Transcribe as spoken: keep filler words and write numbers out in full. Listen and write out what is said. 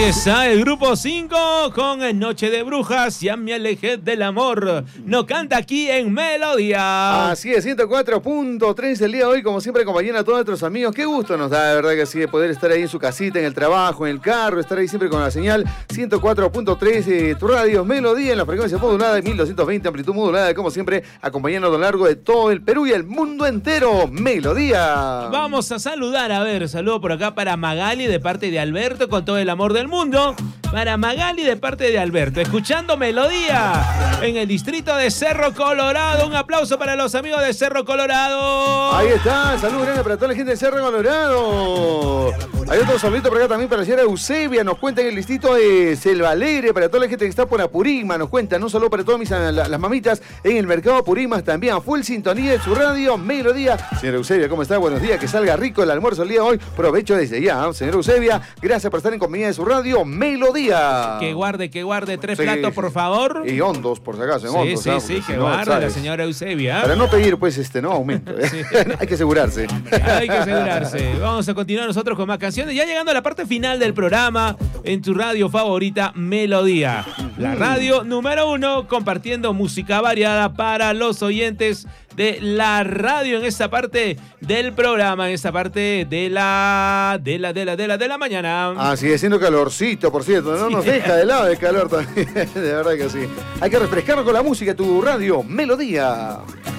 está el grupo cinco con Noche de Brujas, ya me alejé del amor. No canta aquí en Melodía. Así es, ciento cuatro punto tres el día de hoy, como siempre, acompañando a todos nuestros amigos. Qué gusto nos da, de verdad que sí, de poder estar ahí en su casita, en el trabajo, en el carro, estar ahí siempre con la señal ciento cuatro punto tres, eh, tu radio Melodía en la frecuencia modulada de mil doscientos veinte, amplitud modulada, como siempre, acompañando a lo largo de todo el Perú y el mundo entero. Melodía. Vamos a saludar, a ver, saludo por acá para Magali de parte de Alberto, con todo el amor del mundo. Para Magali de parte de Alberto, escuchando Melodía en el distrito de Cerro Colorado. Un aplauso para los amigos de Cerro Colorado. Ahí está, saludos grandes para toda la gente de Cerro Colorado. Hay otro saludito por acá también para la señora Eusebia, nos cuenta en el distrito de Selva Alegre, para toda la gente que está por Apurímac, nos cuenta, un saludo para todas mis, la, las mamitas en el mercado Apurímac también, a full sintonía de su radio Melodía. Señora Eusebia, ¿cómo está? Buenos días, que salga rico el almuerzo el día de hoy, provecho desde ya, ¿eh? Señora Eusebia, gracias por estar en compañía de su radio Melodía. Que guarde, que guarde tres Sí, platos, por favor. Y hondos, por si acaso, en Sí, hondos. sí, ¿no? sí, Porque que si no, guarde ¿sabes? la señora Eusebia. Para no pedir, pues, este, no aumento. ¿eh? Sí. Hay que asegurarse. Hay que asegurarse. Vamos a continuar nosotros con más canciones. Ya llegando a la parte final del programa, en tu radio favorita, Melodía. La radio número uno, compartiendo música variada para los oyentes de la radio en esta parte del programa, en esta parte de la de la de la de la de la mañana. Ah, sigue siendo calorcito, por cierto, no Sí. nos deja de lado el calor también, de verdad que sí. Hay que refrescarnos con la música, tu radio Melodía.